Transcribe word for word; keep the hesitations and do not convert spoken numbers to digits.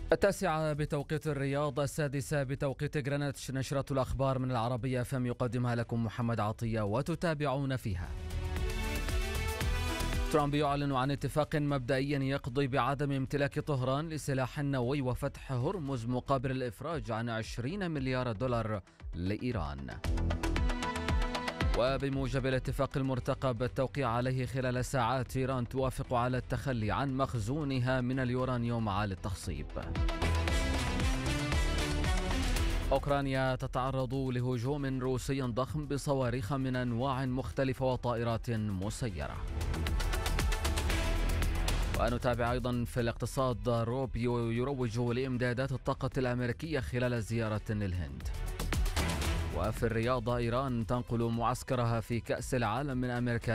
التاسعة بتوقيت الرياض، السادسة بتوقيت غرينتش. نشرة الأخبار من العربية فم يقدمها لكم محمد عطية وتتابعون فيها. ترامب يعلن عن اتفاق مبدئي يقضي بعدم امتلاك طهران لسلاح نووي وفتح هرمز مقابل الإفراج عن عشرين مليار دولار لإيران. وبموجب الاتفاق المرتقب التوقيع عليه خلال ساعات، إيران توافق على التخلي عن مخزونها من اليورانيوم عالي التخصيب. أوكرانيا تتعرض لهجوم روسي ضخم بصواريخ من أنواع مختلفة وطائرات مسيرة. ونتابع أيضا في الاقتصاد، روبيو يروج لإمدادات الطاقة الأمريكية خلال زيارة للهند. وفي الرياضة، إيران تنقل معسكرها في كأس العالم من أمريكا